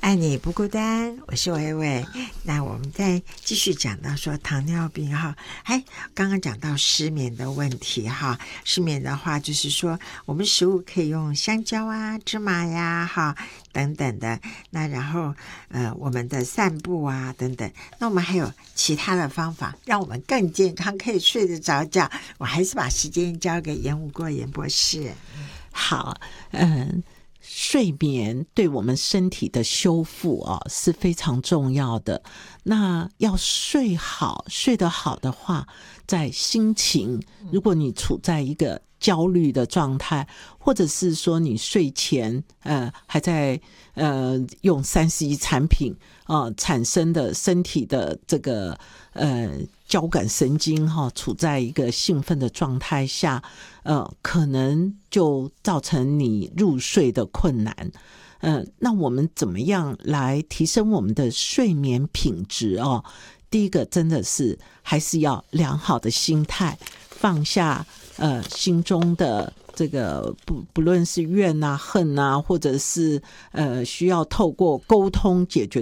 爱你不孤单，我是薇薇。那我们再继续讲到说糖尿病哈，刚刚讲到失眠的问题哈，失眠的话就是说我们食物可以用香蕉啊、芝麻呀哈等等的，那然后我们的散步啊等等，那我们还有其他的方法让我们更健康，可以睡得着觉。我还是把时间交给严武国严博士。 好，睡眠对我们身体的修复是非常重要的。那要睡好，睡得好的话，在心情，如果你处在一个焦虑的状态，或者是说你睡前还在用3C 产品产生的身体的这个交感神经处在一个兴奋的状态下，可能就造成你入睡的困难。那我们怎么样来提升我们的睡眠品质第一个真的是还是要良好的心态，放下心中的这个不论是怨啊恨啊，或者是需要透过沟通解决